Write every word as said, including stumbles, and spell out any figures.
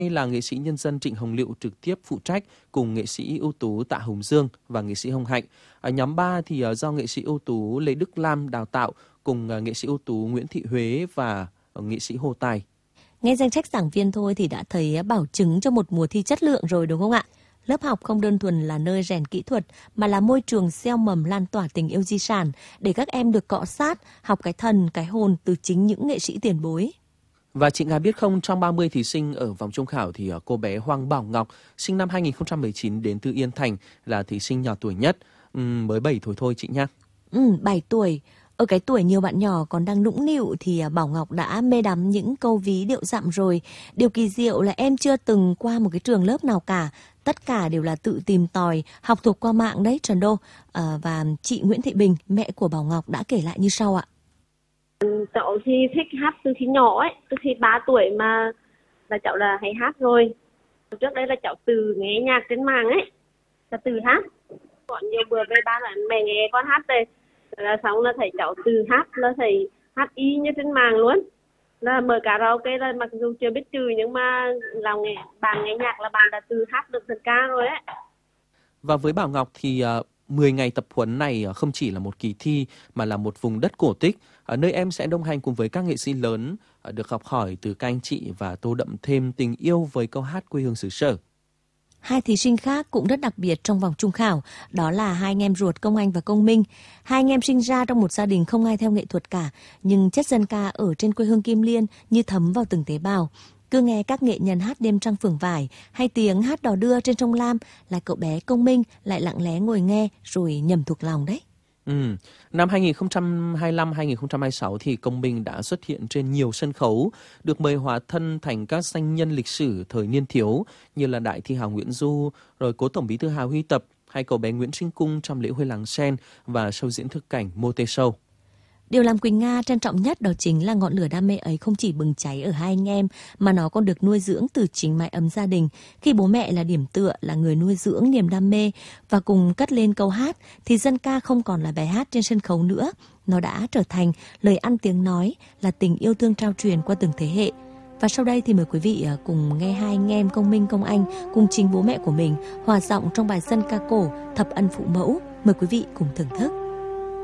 Đây là nghệ sĩ nhân dân Trịnh Hồng Liệu trực tiếp phụ trách cùng nghệ sĩ ưu tú Tạ Hồng Dương và nghệ sĩ Hồng Hạnh. Ở nhóm ba thì do nghệ sĩ ưu tú Lê Đức Lam đào tạo cùng nghệ sĩ ưu tú Nguyễn Thị Huế và nghệ sĩ Hồ Tài. Nghe danh sách giảng viên thôi thì đã thấy bảo chứng cho một mùa thi chất lượng rồi đúng không ạ? Lớp học không đơn thuần là nơi rèn kỹ thuật mà là môi trường gieo mầm lan tỏa tình yêu di sản để các em được cọ sát, học cái thần, cái hồn từ chính những nghệ sĩ tiền bối. Và chị Nga biết không, trong ba mươi thí sinh ở vòng chung khảo thì cô bé Hoàng Bảo Ngọc, sinh năm hai nghìn không trăm mười chín đến từ Yên Thành, là thí sinh nhỏ tuổi nhất, uhm, mới bảy tuổi thôi chị nha. Ừ, bảy tuổi. Ở cái tuổi nhiều bạn nhỏ còn đang nũng nịu thì Bảo Ngọc đã mê đắm những câu ví điệu dặm rồi. Điều kỳ diệu là em chưa từng qua một cái trường lớp nào cả. Tất cả đều là tự tìm tòi, học thuộc qua mạng đấy Trần Đô. À, và chị Nguyễn Thị Bình, mẹ của Bảo Ngọc đã kể lại như sau ạ. Cháu thì thích hát từ khi nhỏ ấy, từ khi ba tuổi mà là cháu là hay hát rồi. Trước đây là cháu từ nghe nhạc trên mạng ấy, là từ hát. Còn nhiều bữa về ba là mẹ nghe con hát đây. Là xong là thầy cháu từ hát, là thầy hát y như trên mạng luôn. Là mở karaoke là mặc dù chưa biết chữ nhưng mà là nghe, bạn nghe nhạc là bạn đã từ hát được thần ca rồi ấy. Và với Bảo Ngọc thì uh, mười ngày tập huấn này không chỉ là một kỳ thi mà là một vùng đất cổ tích, ở nơi em sẽ đồng hành cùng với các nghệ sĩ lớn, uh, được học hỏi từ các anh chị và tô đậm thêm tình yêu với câu hát quê hương xứ sở. Hai thí sinh khác cũng rất đặc biệt trong vòng chung khảo, đó là hai anh em ruột Công Anh và Công Minh. Hai anh em sinh ra trong một gia đình không ai theo nghệ thuật cả, nhưng chất dân ca ở trên quê hương Kim Liên như thấm vào từng tế bào. Cứ nghe các nghệ nhân hát đêm trăng phường vải hay tiếng hát đò đưa trên sông Lam là cậu bé Công Minh lại lặng lẽ ngồi nghe rồi nhầm thuộc lòng đấy. Ừ. Năm hai nghìn không trăm hai mươi lăm hai nghìn không trăm hai mươi sáu thì Công Minh đã xuất hiện trên nhiều sân khấu, được mời hóa thân thành các danh nhân lịch sử thời niên thiếu như là Đại thi hào Nguyễn Du, rồi cố tổng bí thư Hà Huy Tập hay cậu bé Nguyễn Trinh Cung trong lễ hội làng sen và show diễn thực cảnh Mô Tê Show. Điều làm Quỳnh Nga trân trọng nhất đó chính là ngọn lửa đam mê ấy không chỉ bừng cháy ở hai anh em mà nó còn được nuôi dưỡng từ chính mái ấm gia đình. Khi bố mẹ là điểm tựa, là người nuôi dưỡng niềm đam mê và cùng cất lên câu hát thì dân ca không còn là bài hát trên sân khấu nữa. Nó đã trở thành lời ăn tiếng nói, là tình yêu thương trao truyền qua từng thế hệ. Và sau đây thì mời quý vị cùng nghe hai anh em Công Minh, Công Anh cùng chính bố mẹ của mình hòa giọng trong bài dân ca cổ Thập Ân Phụ Mẫu. Mời quý vị cùng thưởng thức.